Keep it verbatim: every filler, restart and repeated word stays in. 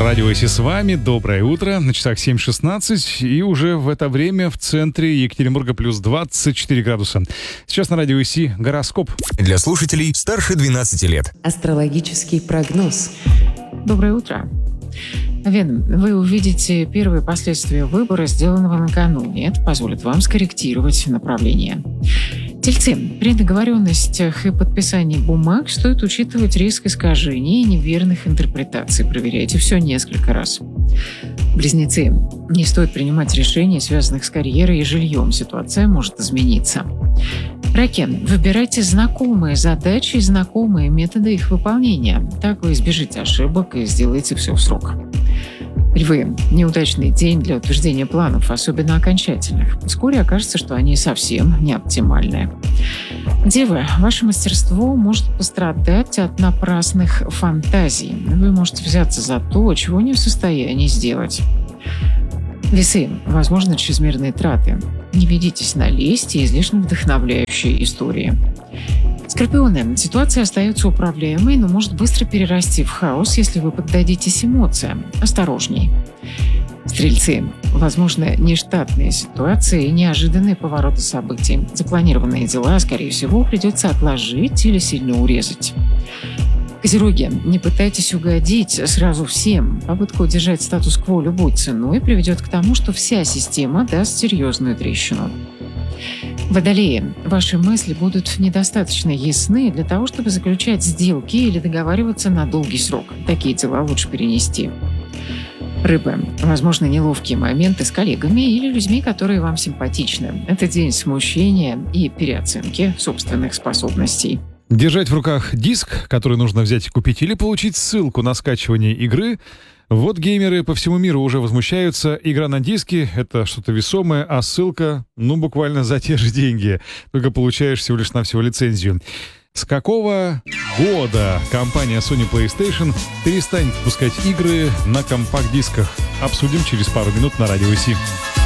Радио ИСИ с вами. Доброе утро. На часах семь шестнадцать. И уже в это время в центре Екатеринбурга плюс двадцать четыре градуса. Сейчас на Радио ИСИ гороскоп. Для слушателей старше двенадцати лет. Астрологический прогноз. Доброе утро. Овен, вы увидите первые последствия выбора, сделанного накануне. Это позволит вам скорректировать направление. Тельцы, при договоренностях и подписании бумаг стоит учитывать риск искажений и неверных интерпретаций. Проверяйте все несколько раз. Близнецы, не стоит принимать решения, связанных с карьерой и жильем. Ситуация может измениться. Раки, выбирайте знакомые задачи и знакомые методы их выполнения. Так вы избежите ошибок и сделаете все в срок. Львы, неудачный день для утверждения планов, особенно окончательных. Вскоре окажется, что они совсем не оптимальные. Девы, ваше мастерство может пострадать от напрасных фантазий. Вы можете взяться за то, чего не в состоянии сделать. Весы, возможно, чрезмерные траты. Не ведитесь на лесть и излишне вдохновляющие истории. Скорпионы, ситуация остается управляемой, но может быстро перерасти в хаос, если вы поддадитесь эмоциям. Осторожней. Стрельцы, возможно, нештатные ситуации и неожиданные повороты событий. Запланированные дела, скорее всего, придется отложить или сильно урезать. Козероги, не пытайтесь угодить сразу всем. Попытка удержать статус-кво любой ценой приведет к тому, что вся система даст серьезную трещину. Водолеи, ваши мысли будут недостаточно ясны для того, чтобы заключать сделки или договариваться на долгий срок. Такие дела лучше перенести. Рыбы, возможно, неловкие моменты с коллегами или людьми, которые вам симпатичны. Это день смущения и переоценки собственных способностей. Держать в руках диск, который нужно взять и купить, или получить ссылку на скачивание игры. Вот геймеры по всему миру уже возмущаются. Игра на диске — это что-то весомое, а ссылка, ну, буквально за те же деньги. Только получаешь всего лишь навсего лицензию. С какого года компания Sony PlayStation перестанет выпускать игры на компакт-дисках? Обсудим через пару минут на Радио ИСИ.